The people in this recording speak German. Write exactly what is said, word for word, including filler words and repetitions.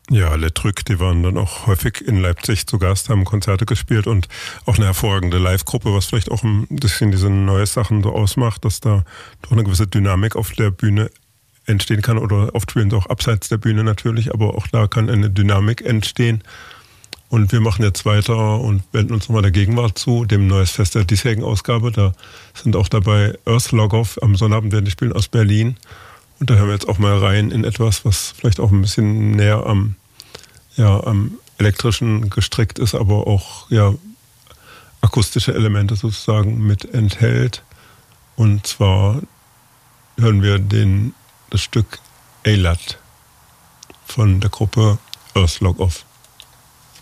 Ja, Le Truc, die waren dann auch häufig in Leipzig zu Gast, haben Konzerte gespielt und auch eine hervorragende Live-Gruppe, was vielleicht auch ein bisschen diese neue Sachen so ausmacht, dass da doch eine gewisse Dynamik auf der Bühne entstehen kann oder oft spielen sie auch abseits der Bühne natürlich, aber auch da kann eine Dynamik entstehen. Und wir machen jetzt weiter und wenden uns nochmal der Gegenwart zu, dem Neues Fest der diesjährigen Ausgabe. Da sind auch dabei Earth Logoff, am Sonnabend werden die spielen aus Berlin. Und da hören wir jetzt auch mal rein in etwas, was vielleicht auch ein bisschen näher am, ja, am elektrischen gestrickt ist, aber auch ja, akustische Elemente sozusagen mit enthält. Und zwar hören wir den, das Stück Eilat von der Gruppe Earth Logoff.